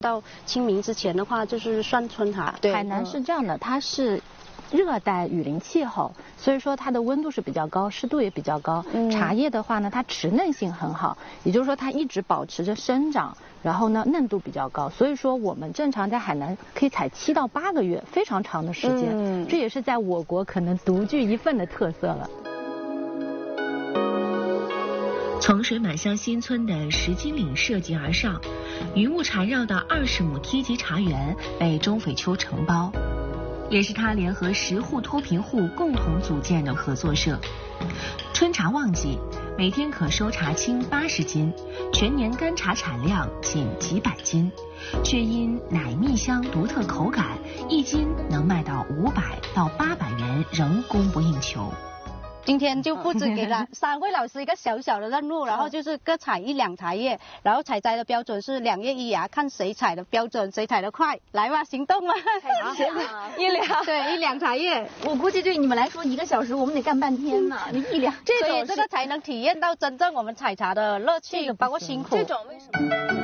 到清明之前的话，就是算春茶。 对， 海南是这样的，它是热带雨林气候，所以说它的温度是比较高，湿度也比较高。茶叶的话呢，它持嫩性很好，也就是说它一直保持着生长，然后呢嫩度比较高，所以说我们正常在海南可以采7到8个月，非常长的时间。这也是在我国可能独具一份的特色了。 从水满乡新村的石金岭涉级而上，云雾缠绕的20亩梯级茶园被钟匪秋承包，也是他联合10户脱贫户共同组建的合作社。春茶旺季，每天可收茶青80斤，全年干茶产量仅几百斤，却因奶蜜香独特口感，1斤能卖到500到800元，仍供不应求。 今天就布置给了3位老师一个小小的任务，然后就是各采1两茶叶，然后采摘的标准是2叶1芽，看谁采的标准，谁采的快，来吧，行动吧！ 1两， 对，1两茶叶， 我估计对你们来说1个小时我们得干半天呢。你1两， 所以这个才能体验到真正我们采茶的乐趣，包括辛苦。 这种为什么？